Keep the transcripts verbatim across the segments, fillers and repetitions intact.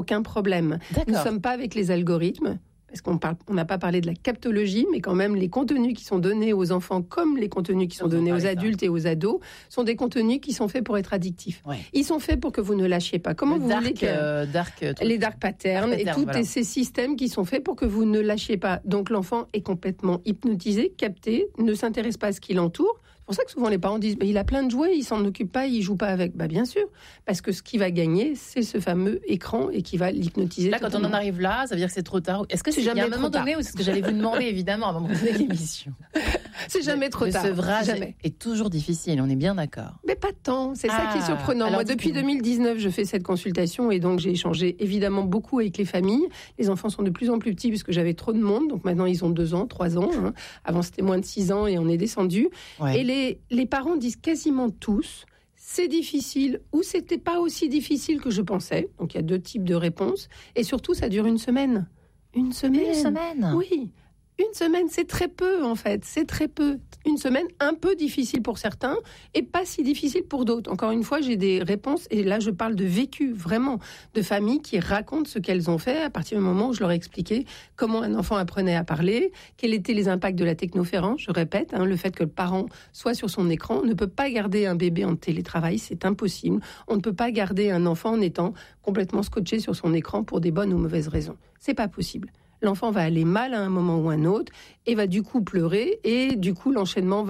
aucun problème. D'accord. Nous ne sommes pas avec les algorithmes. Parce qu'on parle, on n'a pas parlé de la captologie, mais quand même, les contenus qui sont donnés aux enfants, comme les contenus qui sont donnés aux adultes et aux ados, sont des contenus qui sont faits pour être addictifs. Ouais. Ils sont faits pour que vous ne lâchiez pas. Comment le vous dark, voulez que euh, dark, les dark patterns dark et tous voilà. ces systèmes qui sont faits pour que vous ne lâchiez pas. Donc l'enfant est complètement hypnotisé, capté, ne s'intéresse pas à ce qui l'entoure. C'est pour ça que souvent les parents disent bah, il a plein de jouets, il s'en occupe pas, il joue pas avec. Bah bien sûr, parce que ce qui va gagner, c'est ce fameux écran et qui va l'hypnotiser. Là, totalement. Quand on en arrive là, ça veut dire que c'est trop tard. Est-ce que c'est, c'est jamais trop tard donné, ou c'est ce que j'allais vous demander évidemment avant de commencer l'émission. C'est jamais trop le tard. Le sevrage jamais. est toujours difficile, on est bien d'accord. Mais pas tant, c'est ah, ça qui est surprenant. Moi, depuis deux mille dix-neuf, je fais cette consultation et donc j'ai échangé évidemment beaucoup avec les familles. Les enfants sont de plus en plus petits puisque j'avais trop de monde, donc maintenant ils ont deux ans, trois ans. Hein. Avant c'était moins de six ans et on est descendu. Ouais. Et les, les parents disent quasiment tous c'est difficile ou c'était pas aussi difficile que je pensais. Donc il y a deux types de réponses et surtout ça dure une semaine. Une semaine. Une semaine. Oui. Une semaine, c'est très peu en fait, c'est très peu. Une semaine un peu difficile pour certains et pas si difficile pour d'autres. Encore une fois, j'ai des réponses et là je parle de vécu, vraiment, de familles qui racontent ce qu'elles ont fait à partir du moment où je leur ai expliqué comment un enfant apprenait à parler, quels étaient les impacts de la technoférence, je répète, hein, le fait que le parent soit sur son écran. On ne peut pas garder un bébé en télétravail, c'est impossible. On ne peut pas garder un enfant en étant complètement scotché sur son écran pour des bonnes ou mauvaises raisons. C'est pas possible. L'enfant va aller mal à un moment ou un autre et va du coup pleurer et du coup l'enchaînement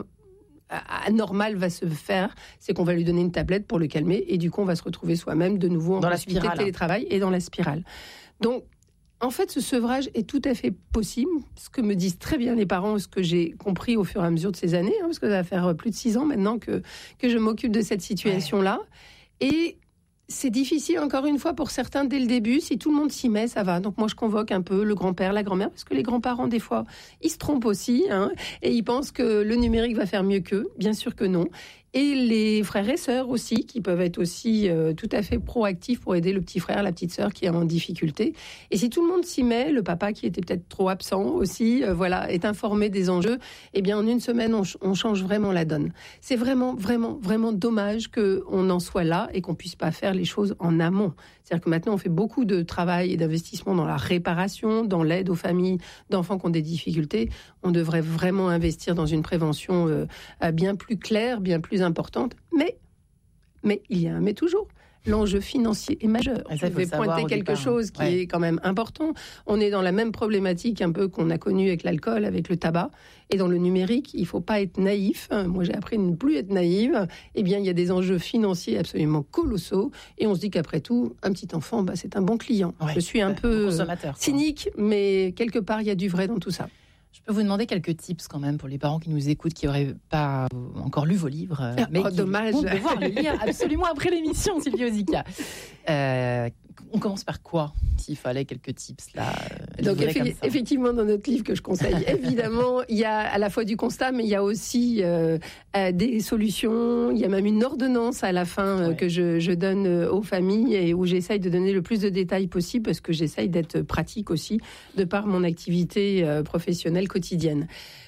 anormal va se faire, c'est qu'on va lui donner une tablette pour le calmer et du coup on va se retrouver soi-même de nouveau en dans possibilité la spirale. de télétravail et dans la spirale. Donc en fait ce sevrage est tout à fait possible, ce que me disent très bien les parents, ce que j'ai compris au fur et à mesure de ces années, hein, parce que ça va faire plus de six ans maintenant que, que je m'occupe de cette situation-là. Ouais. Et c'est difficile, encore une fois, pour certains dès le début. Si tout le monde s'y met, ça va. Donc moi, je convoque un peu le grand-père, la grand-mère, parce que les grands-parents, des fois, ils se trompent aussi, hein, et ils pensent que le numérique va faire mieux qu'eux. Bien sûr que non. Et les frères et sœurs aussi, qui peuvent être aussi euh, tout à fait proactifs pour aider le petit frère, la petite sœur qui est en difficulté. Et si tout le monde s'y met, le papa qui était peut-être trop absent aussi, euh, voilà, est informé des enjeux, eh bien en une semaine, on, ch- on change vraiment la donne. C'est vraiment, vraiment, vraiment dommage qu'on en soit là et qu'on puisse pas faire les choses en amont. C'est-à-dire que maintenant, on fait beaucoup de travail et d'investissement dans la réparation, dans l'aide aux familles d'enfants qui ont des difficultés. On devrait vraiment investir dans une prévention euh, bien plus claire, bien plus importante, mais, mais il y a un mais toujours. L'enjeu financier est majeur. Ça, je vais pointer quelque départ, chose qui ouais. est quand même important. On est dans la même problématique un peu qu'on a connue avec l'alcool, avec le tabac. Et dans le numérique, il ne faut pas être naïf. Moi, j'ai appris à ne plus être naïve. Eh bien, il y a des enjeux financiers absolument colossaux. Et on se dit qu'après tout, un petit enfant, bah, c'est un bon client. Ouais, je suis un peu cynique, mais quelque part, il y a du vrai dans tout ça. Je peux vous demander quelques tips quand même pour les parents qui nous écoutent, qui n'auraient pas encore lu vos livres, mais oh, qui dommage. vont devoir les lire absolument après l'émission, Sylvie Ozica. Euh, on commence par quoi, s'il fallait quelques tips là euh, Donc effe- effectivement, dans notre livre que je conseille, évidemment, il y a à la fois du constat, mais il y a aussi euh, euh, des solutions. Il y a même une ordonnance à la fin euh, ouais. que je, je donne euh, aux familles et où j'essaye de donner le plus de détails possible parce que j'essaye d'être pratique aussi de par mon activité euh, professionnelle quotidienne.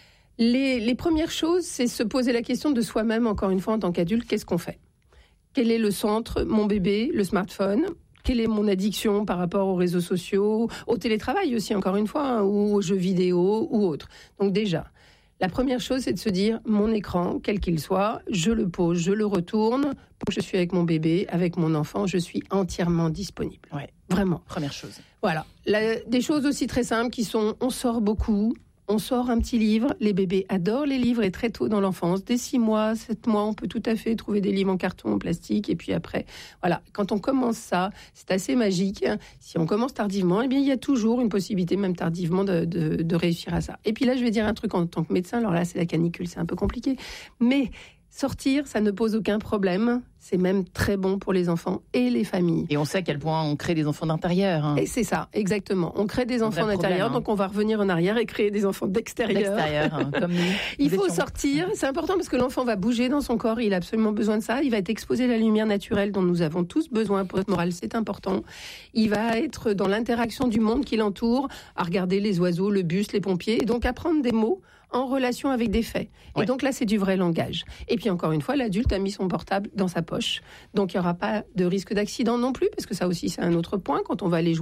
Les, les premières choses, c'est se poser la question de soi-même, encore une fois, en tant qu'adulte, qu'est-ce qu'on fait ? Quel est le centre ? Mon bébé, le smartphone ? Quelle est mon addiction par rapport aux réseaux sociaux, au télétravail aussi, encore une fois, hein, ou aux jeux vidéo ou autres. Donc déjà, la première chose, c'est de se dire, mon écran, quel qu'il soit, je le pose, je le retourne. Je suis avec mon bébé, avec mon enfant, je suis entièrement disponible. Ouais. Vraiment. Première chose. Voilà. La, des choses aussi très simples qui sont, on sort beaucoup. On sort un petit livre, les bébés adorent les livres et très tôt dans l'enfance, dès six mois, sept mois, on peut tout à fait trouver des livres en carton, en plastique et puis après, voilà, quand on commence ça, c'est assez magique. Si on commence tardivement, eh bien il y a toujours une possibilité, même tardivement, de, de, de réussir à ça. Et puis là, je vais dire un truc en tant que médecin, alors là c'est la canicule, c'est un peu compliqué, mais sortir, ça ne pose aucun problème. C'est même très bon pour les enfants et les familles. Et on sait à quel point on crée des enfants d'intérieur. Hein. Et c'est ça, exactement. On crée des enfants d'intérieur, hein. Donc on va revenir en arrière et créer des enfants d'extérieur. D'extérieur, hein, comme nous. Il nous faut étions... sortir. C'est important parce que l'enfant va bouger dans son corps. Il a absolument besoin de ça. Il va être exposé à la lumière naturelle dont nous avons tous besoin pour notre morale. C'est important. Il va être dans l'interaction du monde qui l'entoure, à regarder les oiseaux, le bus, les pompiers. Et donc apprendre des mots en relation avec des faits. Ouais. Et donc là, c'est du vrai langage. Et puis encore une fois, l'adulte a mis son portable dans sa poche. Donc il n'y aura pas de risque d'accident non plus, parce que ça aussi, c'est un autre point. Quand on va aller jouer